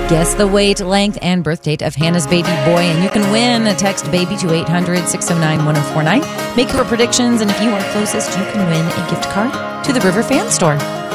Guess the weight, length, and birth date of Hannah's baby boy, and you can win. Text BABY to 800-609-1049. Make your predictions, and if you are closest, you can win a gift card to the River Fan Store.